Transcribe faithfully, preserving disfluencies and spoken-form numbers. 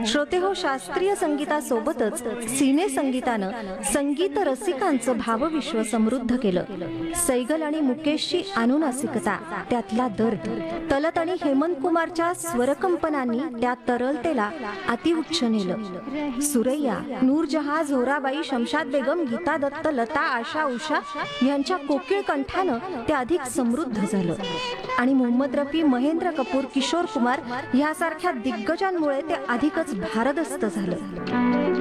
श्रोते हो, शास्त्रीय संगीतासोबतच सिने संगीतानं संगीत रसिकांचं भावविश्व समृद्ध केलं. सैगल आणि मुकेशची अनुनासिकता, त्यातला दर्द, तलत आणि हेमंत कुमारच्या स्वरकंपनांनी त्या तरलतेला अतिउच्च नेलं. सुरैया, नूरजहां, झोराबाई, शमशाद बेगम, गीता दत्त, लता, आशा, उषा यांच्या कोकिळ कंठानं ते अधिक समृद्ध झालं. आणि मोहम्मद रफी, महेंद्र कपूर, किशोर कुमार यासारख्या दिग्गजांमुळे ते अधिकच भारदस्त झालं.